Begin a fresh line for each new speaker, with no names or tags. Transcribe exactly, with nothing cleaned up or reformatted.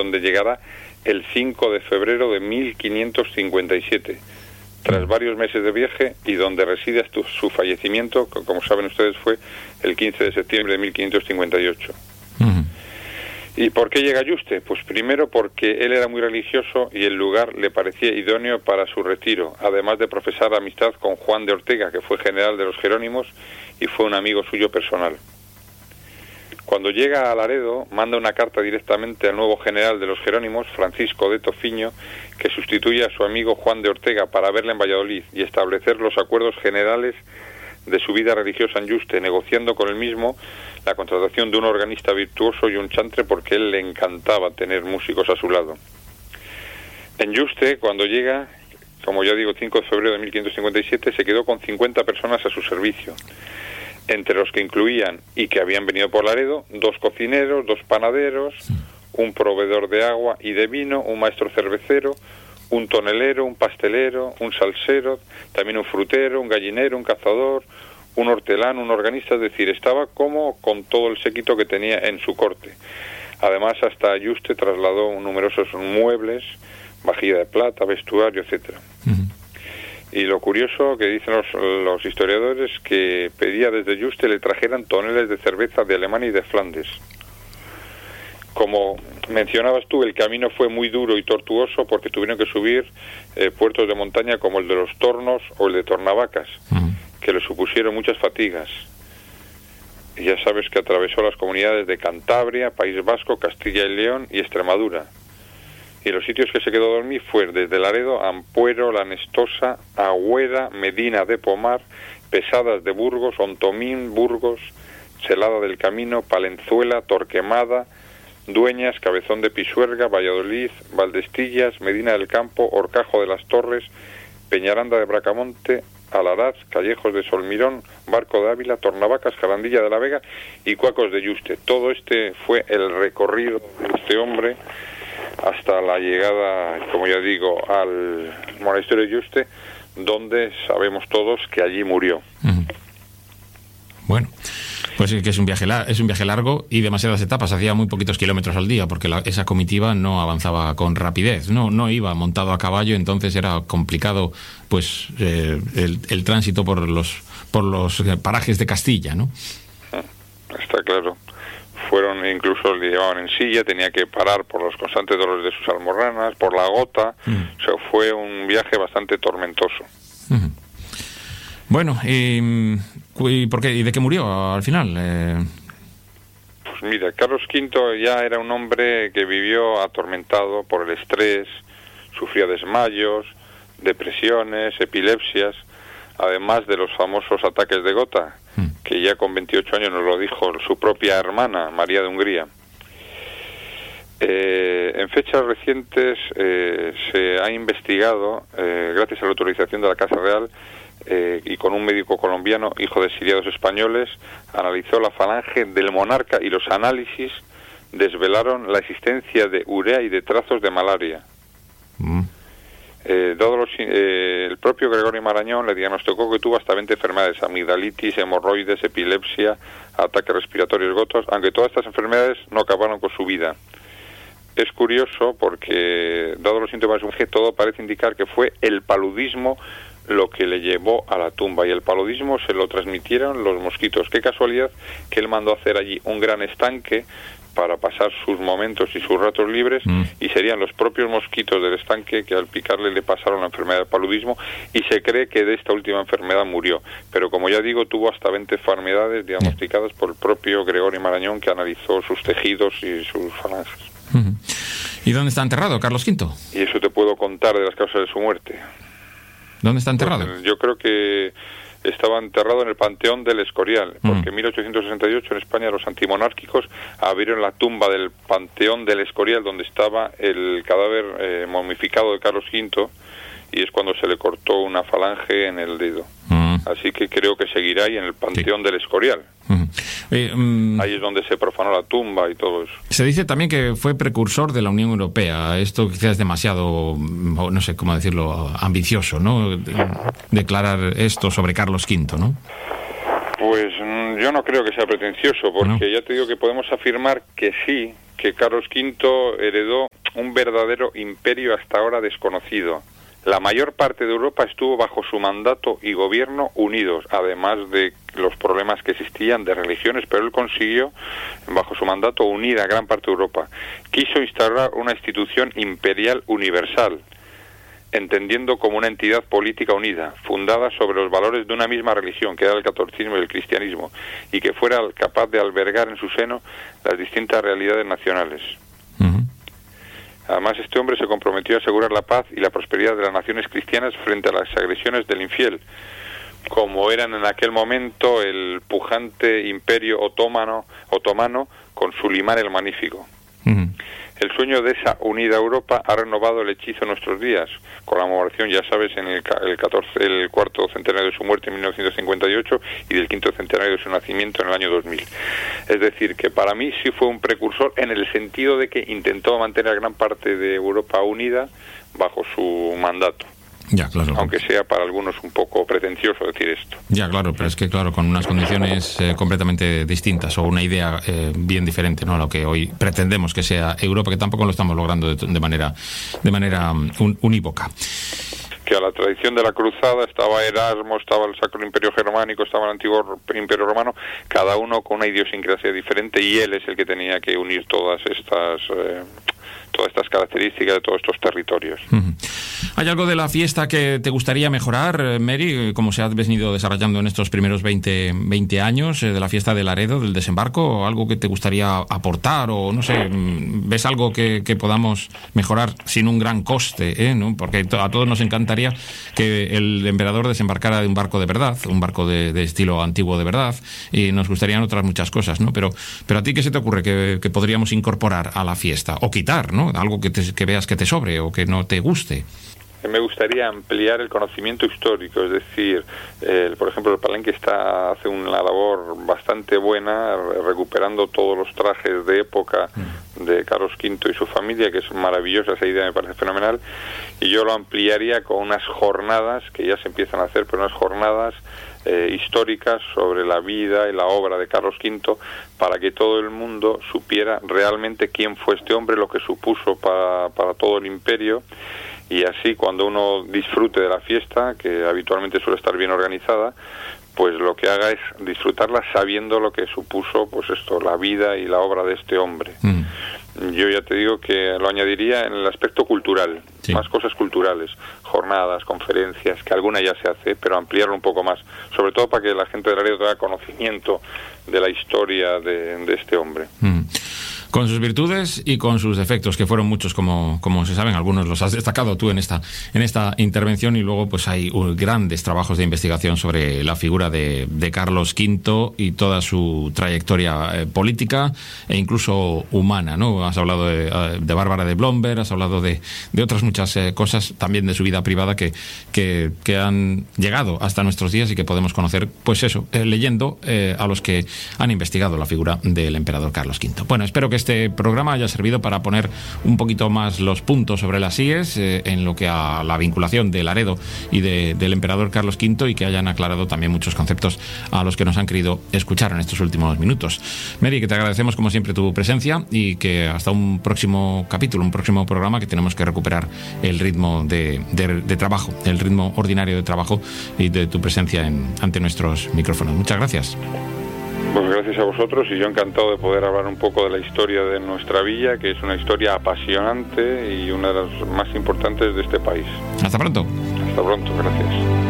donde llegará el cinco de febrero de mil quinientos cincuenta y siete, tras varios meses de viaje, y donde reside hasta su fallecimiento, que, como saben ustedes, fue el quince de septiembre de mil quinientos cincuenta y ocho. Uh-huh. ¿Y por qué llega a Yuste? Pues primero porque él era muy religioso y el lugar le parecía idóneo para su retiro, además de profesar amistad con Juan de Ortega, que fue general de los Jerónimos y fue un amigo suyo personal. Cuando llega a Laredo, manda una carta directamente al nuevo general de los Jerónimos, Francisco de Tofiño, que sustituye a su amigo Juan de Ortega para verle en Valladolid y establecer los acuerdos generales de su vida religiosa en Yuste, negociando con él mismo la contratación de un organista virtuoso y un chantre, porque a él le encantaba tener músicos a su lado. En Yuste, cuando llega, como ya digo, cinco de febrero de mil quinientos cincuenta y siete, se quedó con cincuenta personas a su servicio, entre los que incluían, y que habían venido por Laredo, dos cocineros, dos panaderos, un proveedor de agua y de vino, un maestro cervecero, un tonelero, un pastelero, un salsero, también un frutero, un gallinero, un cazador, un hortelano, un organista, es decir, estaba como con todo el séquito que tenía en su corte. Además, hasta Yuste trasladó numerosos muebles, vajilla de plata, vestuario, etcétera. Uh-huh. Y lo curioso que dicen los, los historiadores, que pedía desde Yuste le trajeran toneles de cerveza de Alemania y de Flandes. Como mencionabas tú, el camino fue muy duro y tortuoso porque tuvieron que subir eh, puertos de montaña como el de los Tornos o el de Tornavacas, uh-huh. que le supusieron muchas fatigas. Y ya sabes que atravesó las comunidades de Cantabria, País Vasco, Castilla y León y Extremadura. Y los sitios que se quedó a dormir fueron desde Laredo, Ampuero, La Nestosa, Agüera, Medina de Pomar, Pesadas de Burgos, Ontomín, Burgos, Celada del Camino, Palenzuela, Torquemada, Dueñas, Cabezón de Pisuerga, Valladolid, Valdestillas, Medina del Campo, Horcajo de las Torres, Peñaranda de Bracamonte, Alaraz, Callejos de Solmirón, Barco de Ávila, Tornavacas, Jarandilla de la Vega y Cuacos de Yuste. Todo este fue el recorrido de este hombre hasta la llegada, como ya digo, al monasterio de Yuste, donde sabemos todos que allí murió.
Uh-huh. Bueno, pues sí que es un viaje la- es un viaje largo y demasiadas etapas. Hacía muy poquitos kilómetros al día porque la, esa comitiva no avanzaba con rapidez, no no iba montado a caballo, entonces era complicado pues eh, el, el tránsito por los por los parajes de Castilla, ¿no?
Está claro. Fueron, incluso le llevaban en silla, tenía que parar por los constantes dolores de sus almorranas, por la gota. Uh-huh. O sea, fue un viaje bastante tormentoso.
Uh-huh. Bueno, ¿y, y, por qué, ¿y de qué murió al final? Eh...
Pues mira, Carlos quinto ya era un hombre que vivió atormentado por el estrés, sufría desmayos, depresiones, epilepsias, además de los famosos ataques de gota, mm. que ya con veintiocho años nos lo dijo su propia hermana, María de Hungría. Eh, en fechas recientes eh, se ha investigado, eh, gracias a la autorización de la Casa Real, Eh, y con un médico colombiano, hijo de exiliados españoles, analizó la falange del monarca y los análisis desvelaron la existencia de urea y de trazos de malaria. Mm. Eh, dado los, eh, el propio Gregorio Marañón le diagnosticó que tuvo hasta veinte enfermedades: amigdalitis, hemorroides, epilepsia, ataques respiratorios gotos, aunque todas estas enfermedades no acabaron con su vida. Es curioso porque, dado los síntomas, todo parece indicar que fue el paludismo lo que le llevó a la tumba, y el paludismo se lo transmitieron los mosquitos. Qué casualidad que él mandó hacer allí un gran estanque para pasar sus momentos y sus ratos libres, mm. y serían los propios mosquitos del estanque que al picarle le pasaron la enfermedad del paludismo, y se cree que de esta última enfermedad murió. Pero como ya digo, tuvo hasta veinte enfermedades diagnosticadas por el propio Gregorio Marañón, que analizó sus tejidos y sus falanges.
Mm. ¿Y dónde está enterrado Carlos quinto?
Y eso te puedo contar de las causas de su muerte.
¿Dónde está enterrado?
Pues, yo creo que estaba enterrado en el Panteón del Escorial, porque en mil ochocientos sesenta y ocho en España los antimonárquicos abrieron la tumba del Panteón del Escorial, donde estaba el cadáver eh, momificado de Carlos quinto, y es cuando se le cortó una falange en el dedo. Mm. Así que creo que seguirá ahí en el Panteón sí. del Escorial. Mm. Eh, um, ahí es donde se profanó la tumba y todo eso.
Se dice también que fue precursor de la Unión Europea. Esto quizás es demasiado, no sé cómo decirlo, ambicioso, ¿no? Declarar esto sobre Carlos quinto, ¿no?
Pues Yo no creo que sea pretencioso, porque no. Ya te digo que podemos afirmar que sí, que Carlos quinto heredó un verdadero imperio hasta ahora desconocido. La mayor parte de Europa estuvo bajo su mandato y gobierno unidos, además de los problemas que existían de religiones, pero él consiguió, bajo su mandato, unir a gran parte de Europa. Quiso instaurar una institución imperial universal, entendiendo como una entidad política unida, fundada sobre los valores de una misma religión, que era el catolicismo y el cristianismo, y que fuera capaz de albergar en su seno las distintas realidades nacionales. Uh-huh. Además, este hombre se comprometió a asegurar la paz y la prosperidad de las naciones cristianas frente a las agresiones del infiel, como eran en aquel momento el pujante imperio otomano, otomano con Sulimán el Magnífico. Uh-huh. El sueño de esa unida Europa ha renovado el hechizo en nuestros días, con la conmemoración, ya sabes, en el, el, catorce, el cuarto centenario de su muerte en mil novecientos cincuenta y ocho y del quinto centenario de su nacimiento en el año dos mil. Es decir, que para mí sí fue un precursor en el sentido de que intentó mantener gran parte de Europa unida bajo su mandato.
Ya, claro.
Aunque sea para algunos un poco pretencioso decir esto.
Ya, claro, pero es que, claro, con unas condiciones eh, completamente distintas o una idea eh, bien diferente, ¿no?, a lo que hoy pretendemos que sea Europa, que tampoco lo estamos logrando de, de manera de manera un, unívoca.
Que a la tradición de la cruzada estaba Erasmo, estaba el Sacro Imperio Germánico, estaba el Antiguo Imperio Romano, cada uno con una idiosincrasia diferente, y él es el que tenía que unir todas estas... Eh, todas estas características de todos estos territorios.
Uh-huh. ¿Hay algo de la fiesta que te gustaría mejorar, Mary, como se ha venido desarrollando en estos primeros veinte, veinte años, eh, de la fiesta de Laredo, del desembarco? ¿Algo que te gustaría aportar o, no sé, ves algo que, que podamos mejorar sin un gran coste, eh, ¿no? Porque a todos nos encantaría que el emperador desembarcara de un barco de verdad, un barco de, de estilo antiguo de verdad, y nos gustarían otras muchas cosas, ¿no? Pero, pero ¿a ti qué se te ocurre que, que podríamos incorporar a la fiesta? O quitar, ¿no? Algo que, te, que veas que te sobre o que no te guste.
Me gustaría ampliar el conocimiento histórico, es decir, eh, por ejemplo, el Palenque está hace una labor bastante buena recuperando todos los trajes de época de Carlos quinto y su familia, que es maravillosa, esa idea me parece fenomenal, y yo lo ampliaría con unas jornadas que ya se empiezan a hacer, pero unas jornadas eh, históricas sobre la vida y la obra de Carlos quinto, para que todo el mundo supiera realmente quién fue este hombre, lo que supuso para, para todo el imperio. Y así, cuando uno disfrute de la fiesta, que habitualmente suele estar bien organizada, pues lo que haga es disfrutarla sabiendo lo que supuso, pues esto, la vida y la obra de este hombre. Mm. Yo ya te digo que lo añadiría en el aspecto cultural, sí. Más cosas culturales, jornadas, conferencias, que alguna ya se hace, pero ampliarlo un poco más, sobre todo para que la gente de Laredo tenga conocimiento de la historia de, de este hombre. Mm.
Con sus virtudes y con sus defectos, que fueron muchos, como, como se saben, algunos los has destacado tú en esta, en esta intervención, y luego pues hay uh, grandes trabajos de investigación sobre la figura de, de Carlos quinto y toda su trayectoria eh, política e incluso humana, ¿no? Has hablado de, de Bárbara de Blomberg, has hablado de, de otras muchas eh, cosas, también de su vida privada que, que, que han llegado hasta nuestros días y que podemos conocer, pues eso, eh, leyendo eh, a los que han investigado la figura del emperador Carlos quinto. Bueno, espero que este programa haya servido para poner un poquito más los puntos sobre las íes eh, en lo que a la vinculación de Laredo y de, del emperador Carlos quinto, y que hayan aclarado también muchos conceptos a los que nos han querido escuchar en estos últimos minutos. Mary, que te agradecemos como siempre tu presencia, y que hasta un próximo capítulo, un próximo programa, que tenemos que recuperar el ritmo de, de, de trabajo, el ritmo ordinario de trabajo y de tu presencia en, ante nuestros micrófonos. Muchas gracias.
Pues gracias a vosotros, y yo encantado de poder hablar un poco de la historia de nuestra villa, que es una historia apasionante y una de las más importantes de este país.
Hasta pronto.
Hasta pronto, gracias.